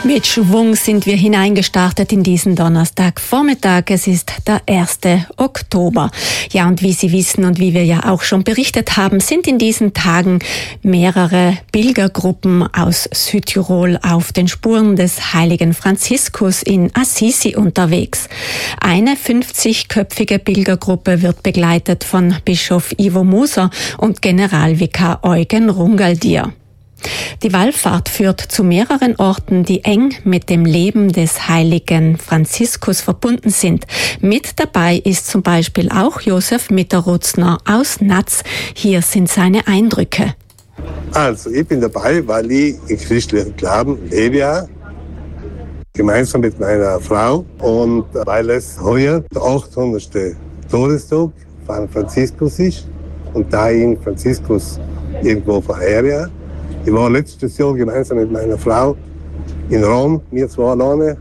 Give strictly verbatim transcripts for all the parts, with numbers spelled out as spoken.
Mit Schwung sind wir hineingestartet in diesen Donnerstagvormittag. Es ist der erste Oktober. Ja, und wie Sie wissen und wie wir ja auch schon berichtet haben, sind in diesen Tagen mehrere Pilgergruppen aus Südtirol auf den Spuren des heiligen Franziskus in Assisi unterwegs. Eine fünfzigköpfige Pilgergruppe wird begleitet von Bischof Ivo Moser und Generalvikar Eugen Rungaldier. Die Wallfahrt führt zu mehreren Orten, die eng mit dem Leben des heiligen Franziskus verbunden sind. Mit dabei ist zum Beispiel auch Josef Mitterrutzner aus Natz. Hier sind seine Eindrücke. Also, ich bin dabei, weil ich im christlichen Glauben lebe, ja, gemeinsam mit meiner Frau, und weil es heuer der achthundertste Todestag von Franziskus ist und da ich Franziskus irgendwo verehre. Ich war letztes Jahr gemeinsam mit meiner Frau in Rom, wir zwei alleine,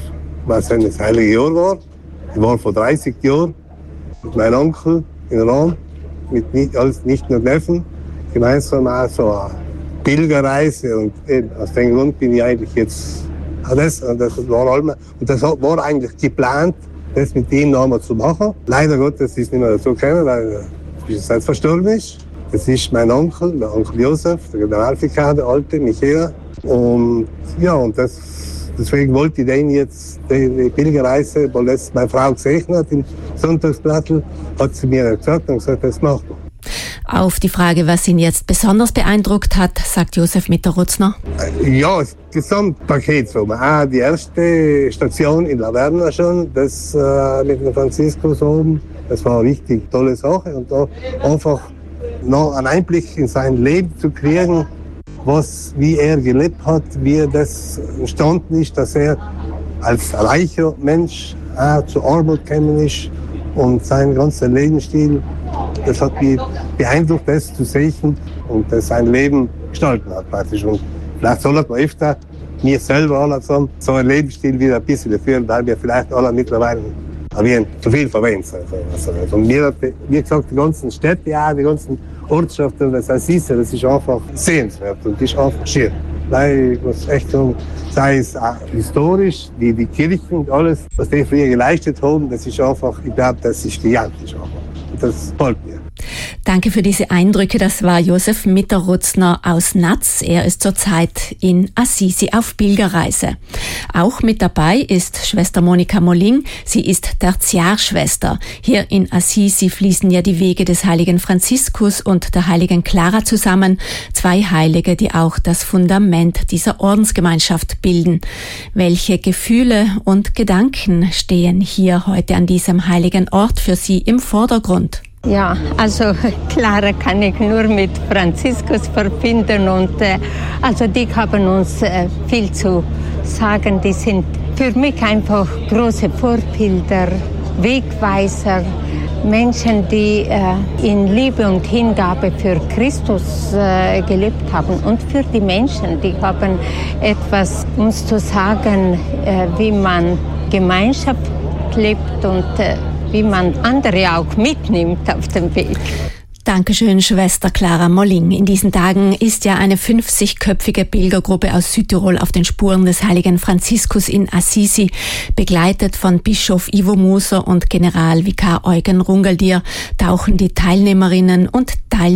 was das heilige Jahr war. Ich war vor dreißig Jahren mit meinem Onkel in Rom, mit nicht, alles nicht nur Neffen, gemeinsam auch so eine Pilgerreise, und eben aus dem Grund bin ich eigentlich jetzt das, und das war allem, und das war eigentlich geplant, das mit ihm noch einmal zu machen. Leider Gottes ist es nicht mehr dazu gekommen, weil er jetzt verstorben ist. Das ist mein Onkel, der Onkel Josef, der Generalvikar, der alte, Michaela. Und ja, und das, deswegen wollte ich den jetzt, die, die Pilgerreise, weil das meine Frau gesehen hat im Sonntagsblattl, hat sie mir gesagt und gesagt, das machen wir. Auf die Frage, was ihn jetzt besonders beeindruckt hat, sagt Josef Mitterrutzner. Ja, das Gesamtpaket. So. Auch die erste Station in Laverna schon, das äh, mit dem Franziskus oben, das war eine richtig tolle Sache. Und da einfach noch einen Einblick in sein Leben zu kriegen, was, wie er gelebt hat, wie das entstanden ist, dass er als reicher Mensch auch zur Armut gekommen ist und sein ganzer Lebensstil, das hat mich beeindruckt, das zu sehen und das sein Leben gestalten hat praktisch. Und vielleicht soll man öfter mir selber alle zusammen so einen Lebensstil wieder ein bisschen führen, weil wir vielleicht alle mittlerweile wir zu viel verwendet. Also, also, und mir hat, wie gesagt, die ganzen Städte, ja, die ganzen Ortschaften, das Assisi, das ist einfach sehenswert und das ist einfach schön. Weil ich muss echt sagen, sei es auch historisch, wie die Kirchen und alles, was die früher geleistet haben, das ist einfach, ich glaube, das ist gigantisch. Und das gefällt mir. Danke für diese Eindrücke. Das war Josef Mitterrutzner aus Natz. Er ist zurzeit in Assisi auf Pilgerreise. Auch mit dabei ist Schwester Monika Molling. Sie ist Tertiarschwester. Hier in Assisi fließen ja die Wege des heiligen Franziskus und der heiligen Clara zusammen. Zwei Heilige, die auch das Fundament dieser Ordensgemeinschaft bilden. Welche Gefühle und Gedanken stehen hier heute an diesem heiligen Ort für Sie im Vordergrund? Ja, also Clara kann ich nur mit Franziskus verbinden und äh, also die haben uns äh, viel zu sagen. Die sind für mich einfach große Vorbilder, Wegweiser, Menschen, die äh, in Liebe und Hingabe für Christus äh, gelebt haben und für die Menschen. Die haben etwas uns zu sagen, äh, wie man Gemeinschaft lebt und äh, wie man andere auch mitnimmt auf dem Weg. Dankeschön, Schwester Clara Molling. In diesen Tagen ist ja eine fünfzigköpfige Pilgergruppe aus Südtirol auf den Spuren des heiligen Franziskus in Assisi, begleitet von Bischof Ivo Moser und Generalvikar Eugen Rungaldier, tauchen die Teilnehmerinnen und Teilnehmer